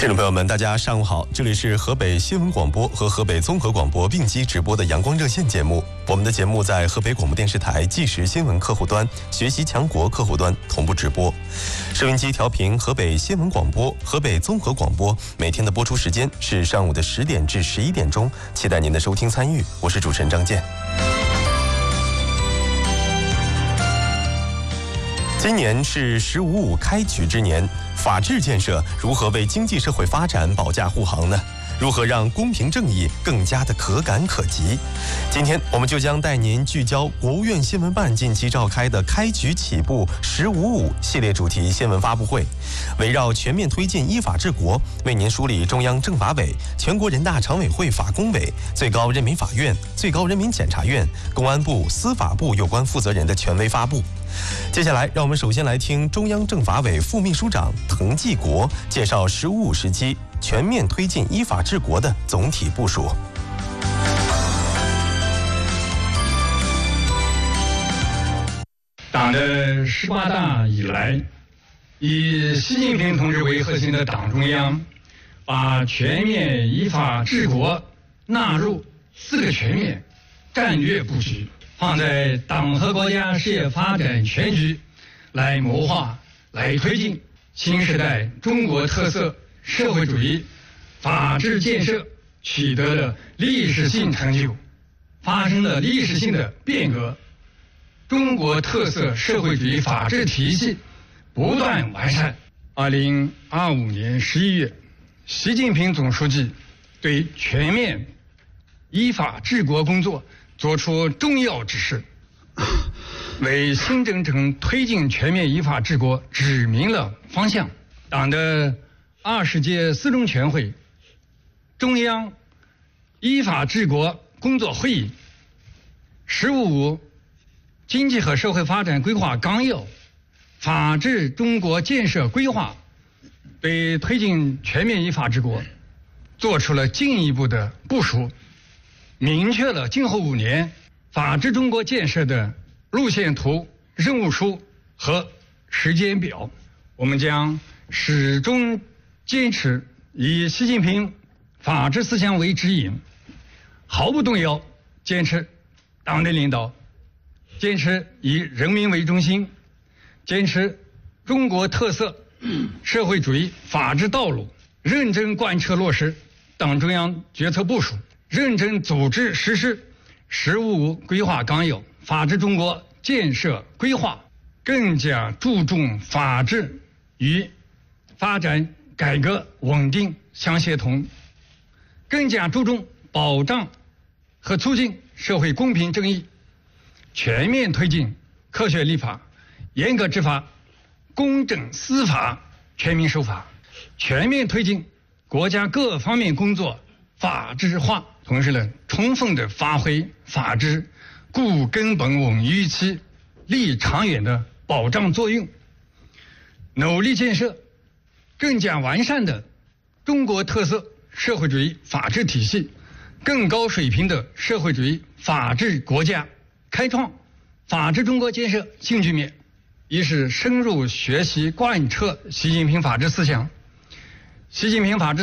听众朋友们，大家上午好，这里是河北新闻广播和河北综合广播并机直播的阳光热线节目。我们的节目在河北广播电视台即时新闻客户端、学习强国客户端同步直播。收音机调频河北新闻广播、河北综合广播，每天的播出时间是上午的10点至11点钟，期待您的收听参与。我是主持人张健。今年是“15·5”开局之年，法治建设如何为经济社会发展保驾护航呢？如何让公平正义更加的可感可及？今天我们就将带您聚焦国务院新闻办近期召开的开局起步“15·5”系列主题新闻发布会，围绕全面推进依法治国，为您梳理中央政法委、全国人大常委会法工委、最高人民法院、最高人民检察院、公安部、司法部有关负责人的权威发布。接下来，让我们首先来听中央政法委副秘书长滕继国介绍“15·5”时期全面推进依法治国的总体部署。 党的18大以来，以习近平同志为核心的党中央，把全面依法治国纳入4个全面战略布局，放在党和国家事业发展全局来谋划、来推进新时代中国特色社会主义法治建设取得了历史性成就，发生了历史性的变革。中国特色社会主义法治体系不断完善。2025年11月，习近平总书记对全面依法治国工作作出重要指示，为新征程推进全面依法治国指明了方向。党的20届4中全会、中央依法治国工作会议、“15·5”经济和社会发展规划纲要、法治中国建设规划，对推进全面依法治国做出了进一步的部署，明确了今后5年法治中国建设的路线图、任务书和时间表。我们将始终坚持以习近平法治思想为指引，毫不动摇坚持党的领导，坚持以人民为中心，坚持中国特色社会主义法治道路，认真贯彻落实党中央决策部署，认真组织实施“15·5”规划纲要、法治中国建设规划，更加注重法治与发展改革稳定相协同，更加注重保障和促进社会公平正义，全面推进科学立法、严格执法、公正司法、全民守法，全面推进国家各方面工作法治化，同时呢，充分的发挥法治固根本稳预期、立长远的保障作用，努力建设更加完善的中国特色社会主义法治体系，更高水平的社会主义法治国家，开创法治中国建设新局面。一是深入学习贯彻习近平法治思想。习近平法治